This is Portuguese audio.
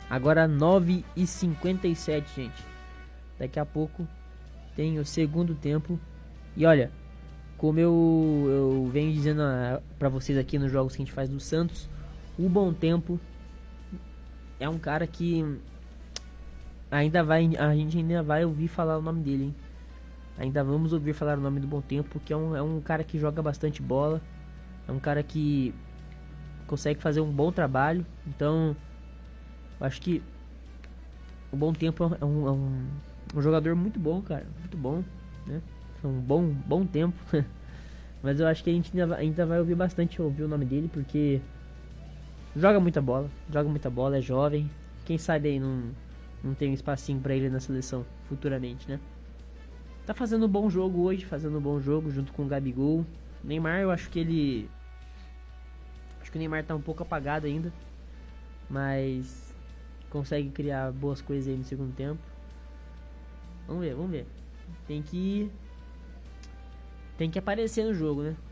Agora 9h57, gente. Daqui a pouco tem o segundo tempo. E olha, como eu venho dizendo pra vocês aqui nos jogos que a gente faz do Santos, o Bom Tempo é um cara que a gente ainda vai ouvir falar o nome dele, hein? Ainda vamos ouvir falar o nome do Bom Tempo, porque é um cara que joga bastante bola, é um cara que consegue fazer um bom trabalho. Então, acho que o Bom Tempo é um jogador muito bom, cara, muito bom, né? É um bom tempo. Mas eu acho que a gente ainda vai ouvir bastante ouvir o nome dele, porque joga muita bola, é jovem. Quem sabe aí não tem um espacinho pra ele na seleção futuramente, né? Tá fazendo um bom jogo hoje, junto com o Gabigol. Neymar, eu acho que o Neymar tá um pouco apagado ainda, mas consegue criar boas coisas aí no segundo tempo. Vamos ver. Tem que aparecer no jogo, né?